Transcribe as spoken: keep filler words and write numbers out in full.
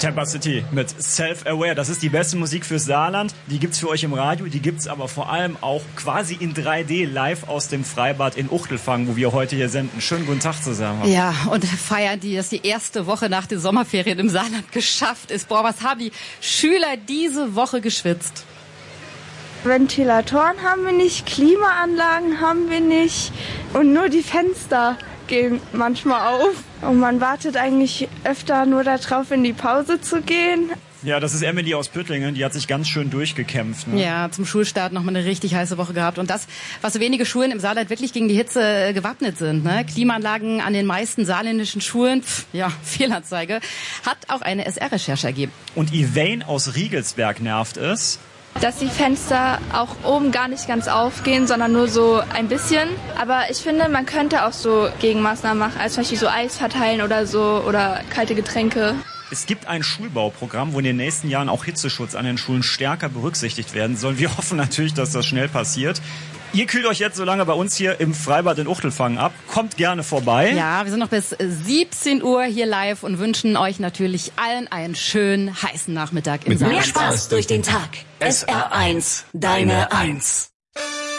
Tampa City mit Self-Aware. Das ist die beste Musik fürs Saarland. Die gibt's für euch im Radio, die gibt's aber vor allem auch quasi in drei D live aus dem Freibad in Uchtelfang, wo wir heute hier senden. Schönen guten Tag zusammen. Ja, und feiern die, dass die erste Woche nach den Sommerferien im Saarland geschafft ist. Boah, was haben die Schüler diese Woche geschwitzt? Ventilatoren haben wir nicht, Klimaanlagen haben wir nicht und nur die Fenster gehen manchmal auf. Und man wartet eigentlich öfter nur darauf, in die Pause zu gehen. Ja, das ist Emily aus Püttlingen, die hat sich ganz schön durchgekämpft. Ne? Ja, zum Schulstart nochmal eine richtig heiße Woche gehabt. Und das, was so wenige Schulen im Saarland wirklich gegen die Hitze gewappnet sind. Ne? Klimaanlagen an den meisten saarländischen Schulen, pff, ja, Fehlanzeige, hat auch eine S R-Recherche ergeben. Und Ivane aus Riegelsberg nervt es, dass die Fenster auch oben gar nicht ganz aufgehen, sondern nur so ein bisschen. Aber ich finde, man könnte auch so Gegenmaßnahmen machen, als zum Beispiel so Eis verteilen oder so oder kalte Getränke. Es gibt ein Schulbauprogramm, wo in den nächsten Jahren auch Hitzeschutz an den Schulen stärker berücksichtigt werden soll. Wir hoffen natürlich, dass das schnell passiert. Ihr kühlt euch jetzt so lange bei uns hier im Freibad in Uchtelfang ab. Kommt gerne vorbei. Ja, wir sind noch bis siebzehn Uhr hier live und wünschen euch natürlich allen einen schönen, heißen Nachmittag im Saarland. Mehr Spaß durch den Tag. S R eins, deine Eins.